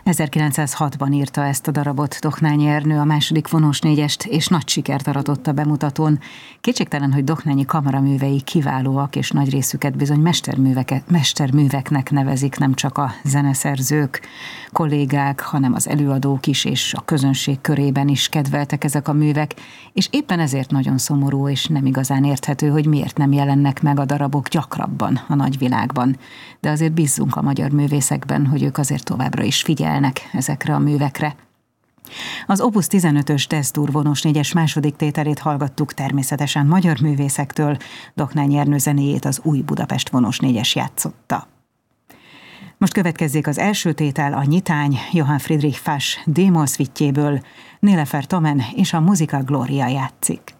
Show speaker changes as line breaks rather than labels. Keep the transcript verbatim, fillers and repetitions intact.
ezerkilencszázhatban írta ezt a darabot Doknányi Ernő, a második vonós négyest, és nagy sikert aratott a bemutatón. Kétségtelen, hogy Doknányi kamaraművei kiválóak, és nagy részüket bizony mesterműveket, mesterműveknek nevezik nem csak a zeneszerzők, kollégák, hanem az előadók is, és a közönség körében is kedveltek ezek a művek, és éppen ezért nagyon szomorú, és nem igazán érthető, hogy miért nem jelennek meg a darabok gyakrabban a nagyvilágban. De azért bízzunk a magyar művészekben, hogy ők azért továbbra is figyelnek ezekre a művekre. Az Opus tizenötös Tesz-dur vonós négyes második tételét hallgattuk, természetesen magyar művészektől. Doknányi Ernő zenéjét az Új Budapest vonós négyes játszotta. Most következzék az első tétel, a Nyitány, Johann Friedrich Fasch D-moll szvittjéből, Nilüfer Tomen és a Musica Gloria játszik.